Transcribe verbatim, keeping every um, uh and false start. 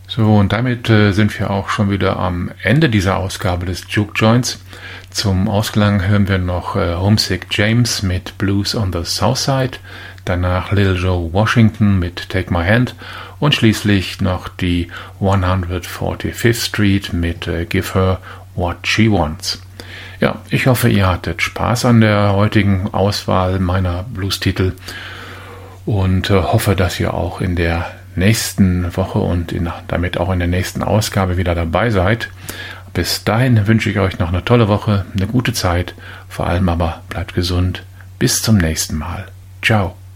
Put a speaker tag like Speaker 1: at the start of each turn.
Speaker 1: So, und damit äh, sind wir auch schon wieder am Ende dieser Ausgabe des Juke Joints. Zum Ausklang hören wir noch äh, Homesick James mit Blues on the South Side, danach Lil Joe Washington mit Take My Hand und schließlich noch die hundertvierundvierzigste Street mit äh, Give Her What She Wants. Ja, ich hoffe, ihr hattet Spaß an der heutigen Auswahl meiner Blues-Titel und äh, hoffe, dass ihr auch in der nächsten Woche und in, damit auch in der nächsten Ausgabe wieder dabei seid. Bis dahin wünsche ich euch noch eine tolle Woche, eine gute Zeit, vor allem aber bleibt gesund. Bis zum nächsten Mal. Ciao.